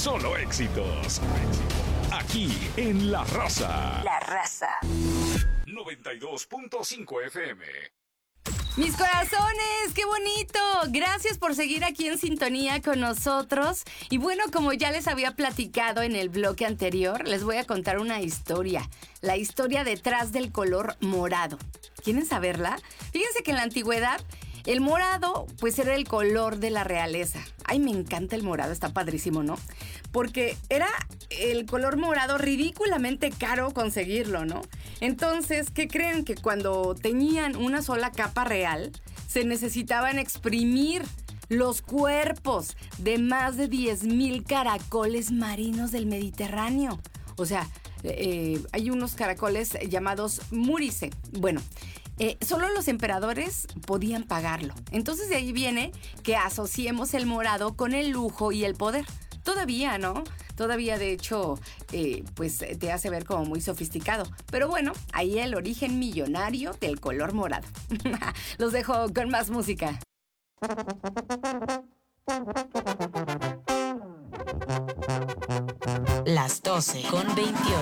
solo éxitos. Aquí en La Raza. La Raza. 92.5 FM. Mis corazones, qué bonito. Gracias por seguir aquí en sintonía con nosotros. Y bueno, como ya les había platicado en el bloque anterior, les voy a contar una historia. La historia detrás del color morado. ¿Quieren saberla? Fíjense que en la antigüedad el morado pues era el color de la realeza. Ay, me encanta el morado, está padrísimo, ¿no? Porque era el color morado ridículamente caro conseguirlo, ¿no? Entonces, ¿qué creen? Que cuando tenían una sola capa real, se necesitaban exprimir los cuerpos de más de 10,000 caracoles marinos del Mediterráneo. O sea, hay unos caracoles llamados Múrice. Bueno, solo los emperadores podían pagarlo. Entonces de ahí viene que asociemos el morado con el lujo y el poder. Todavía, ¿no? Todavía, de hecho, pues te hace ver como muy sofisticado. Pero bueno, ahí el origen millonario del color morado. Los dejo con más música. Las 12:28.